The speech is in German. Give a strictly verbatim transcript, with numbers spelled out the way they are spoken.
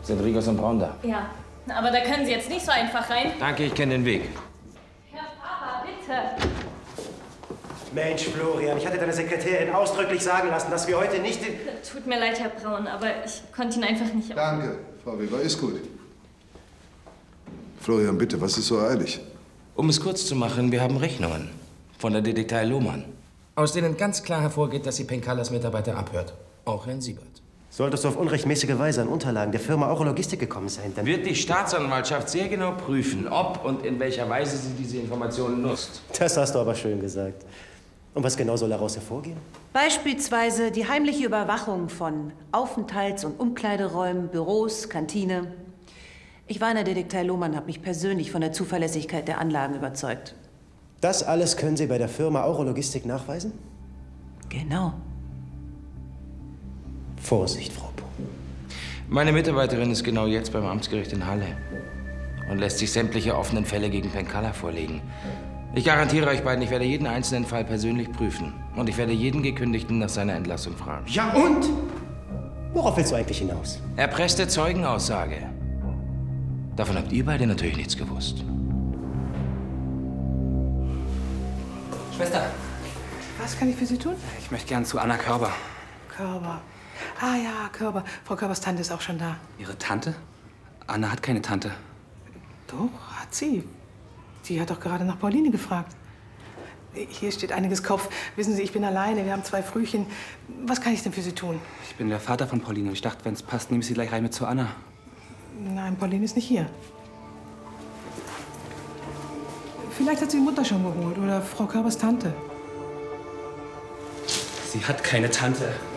Sind Rigos und Braun da? Ja, aber da können Sie jetzt nicht so einfach rein. Danke, ich kenne den Weg. Herr Papa, bitte. Mensch, Florian, ich hatte deine Sekretärin ausdrücklich sagen lassen, dass wir heute nicht den... Tut mir leid, Herr Braun, aber ich konnte ihn einfach nicht... Danke, Frau Weber, ist gut. Florian, bitte, was ist so eilig? Um es kurz zu machen, wir haben Rechnungen von der Detektei Lohmann, aus denen ganz klar hervorgeht, dass sie Penkalas Mitarbeiter abhört. Auch Herrn Siebert. Solltest du auf unrechtmäßige Weise an Unterlagen der Firma Auro Logistik gekommen sein, dann... Wird die Staatsanwaltschaft sehr genau prüfen, ob und in welcher Weise sie diese Informationen nutzt. Das hast du aber schön gesagt. Und was genau soll daraus hervorgehen? Beispielsweise die heimliche Überwachung von Aufenthalts- und Umkleideräumen, Büros, Kantine. Ich war in der Detektei Lohmann, habe mich persönlich von der Zuverlässigkeit der Anlagen überzeugt. Das alles können Sie bei der Firma Auro Logistik nachweisen? Genau. Vorsicht, Frau Puh. Meine Mitarbeiterin ist genau jetzt beim Amtsgericht in Halle und lässt sich sämtliche offenen Fälle gegen Penkala vorlegen. Ich garantiere euch beiden, ich werde jeden einzelnen Fall persönlich prüfen. Und ich werde jeden Gekündigten nach seiner Entlassung fragen. Ja und? Worauf willst du eigentlich hinaus? Erpresste Zeugenaussage. Davon habt ihr beide natürlich nichts gewusst. Schwester. Was kann ich für Sie tun? Ich möchte gern zu Anna Körber. Körber. Ah ja, Körber. Frau Körbers Tante ist auch schon da. Ihre Tante? Anna hat keine Tante. Doch, hat sie. Die hat doch gerade nach Pauline gefragt. Hier steht einiges Kopf. Wissen Sie, ich bin alleine. Wir haben zwei Frühchen. Was kann ich denn für Sie tun? Ich bin der Vater von Pauline. Ich dachte, wenn es passt, nehme ich sie gleich rein mit zu Anna. Nein, Pauline ist nicht hier. Vielleicht hat sie die Mutter schon geholt oder Frau Körbers Tante. Sie hat keine Tante.